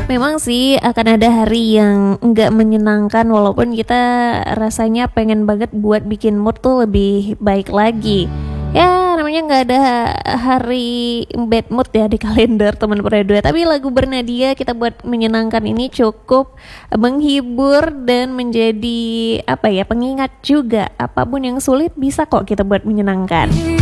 Memang sih akan ada hari yang nggak menyenangkan walaupun kita rasanya pengen banget buat bikin mood tuh lebih baik lagi. Ya namanya nggak ada hari bad mood ya di kalender teman berdua. Tapi lagu Bernadia kita buat menyenangkan ini cukup menghibur dan menjadi apa ya, pengingat juga apapun yang sulit bisa kok kita buat menyenangkan.